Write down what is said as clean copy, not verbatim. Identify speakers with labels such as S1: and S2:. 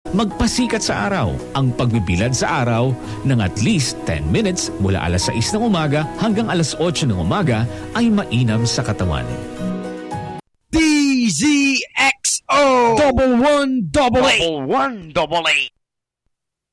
S1: Magpasikat sa araw. Ang pagbibilad sa araw ng at least 10 minutes mula alas 6 ng umaga hanggang alas 8 ng umaga ay mainam sa katawan.
S2: DZXO 1188